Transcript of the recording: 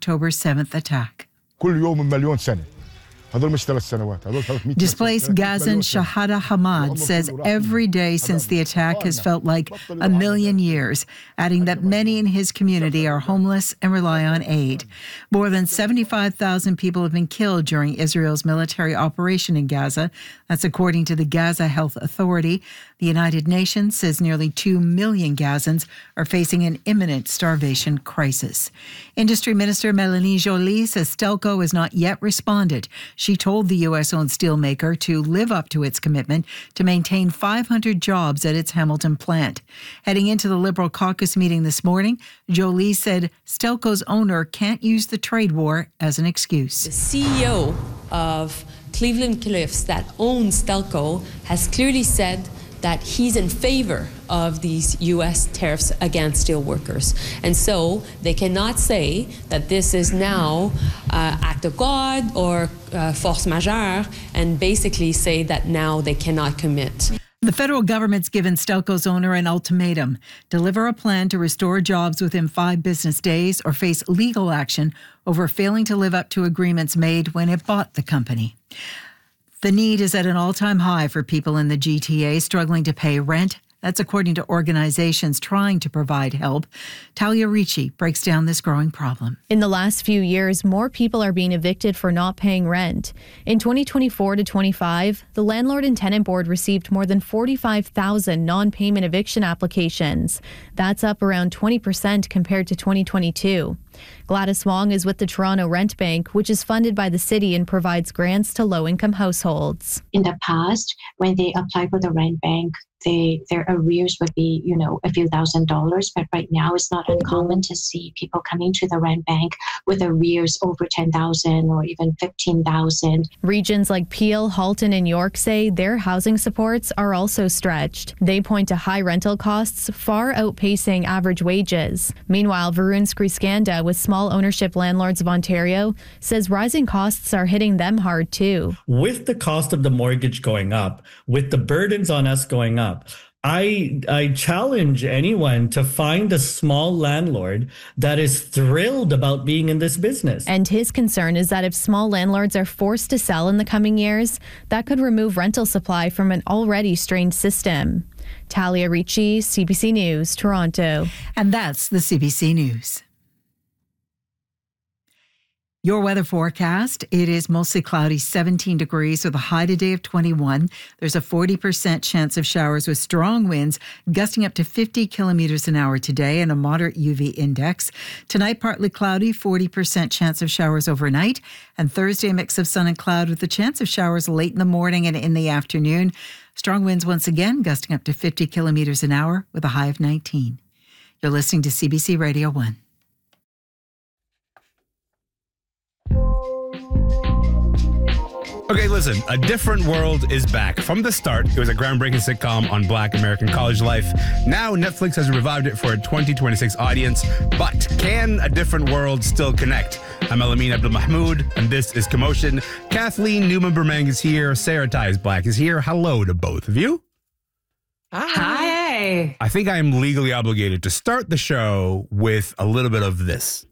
October 7th attack. Displaced Gazan Shahada Hamad says every day since the attack has felt like a million years, adding that many in his community are homeless and rely on aid. More than 75,000 people have been killed during Israel's military operation in Gaza. That's according to the Gaza Health Authority. The United Nations says nearly 2 million Gazans are facing an imminent starvation crisis. Industry Minister Mélanie Joly says Stelco has not yet responded. She told the U.S.-owned steelmaker to live up to its commitment to maintain 500 jobs at its Hamilton plant. Heading into the Liberal caucus meeting this morning, Joly said Stelco's owner can't use the trade war as an excuse. The CEO of Cleveland Cliffs that owns Stelco has clearly said that he's in favor of these U.S. tariffs against steel workers. And so they cannot say that this is now act of God or force majeure and basically say that now they cannot commit. The federal government's given Stelco's owner an ultimatum: deliver a plan to restore jobs within 5 business days or face legal action over failing to live up to agreements made when it bought the company. The need is at an all-time high for people in the GTA struggling to pay rent. That's according to organizations trying to provide help. Talia Ricci breaks down this growing problem. In the last few years, more people are being evicted for not paying rent. In 2024 to 25, the Landlord and Tenant Board received more than 45,000 non-payment eviction applications. That's up around 20% compared to 2022. Gladys Wong is with the Toronto Rent Bank, which is funded by the city and provides grants to low-income households. In the past, when they apply for the rent bank, their arrears would be, a few $1,000s. But right now, it's not uncommon to see people coming to the rent bank with arrears over $10,000 or even $15,000. Regions like Peel, Halton, and York say their housing supports are also stretched. They point to high rental costs far outpacing average wages. Meanwhile, Varun Skriscanda with Small Ownership Landlords of Ontario says rising costs are hitting them hard too. With the cost of the mortgage going up, with the burdens on us going up, I challenge anyone to find a small landlord that is thrilled about being in this business. And his concern is that if small landlords are forced to sell in the coming years, that could remove rental supply from an already strained system. Talia Ricci, CBC News, Toronto. And that's the CBC News. Your weather forecast, it is mostly cloudy, 17 degrees with a high today of 21. There's a 40% chance of showers with strong winds gusting up to 50 kilometers an hour today and a moderate UV index. Tonight, partly cloudy, 40% chance of showers overnight. And Thursday, a mix of sun and cloud with a chance of showers late in the morning and in the afternoon. Strong winds once again gusting up to 50 kilometers an hour with a high of 19. You're listening to CBC Radio 1. Okay, listen, A Different World is back. From the start, it was a groundbreaking sitcom on Black American college life. Now, Netflix has revived it for a 2026 audience. But can A Different World still connect? I'm Elamin Abdul-Mahmoud, and this is Commotion. Kathleen Newman-Bermang is here. Sarah Tyes Black is here. Hello to both of you. Hi. I think I am legally obligated to start the show with a little bit of this.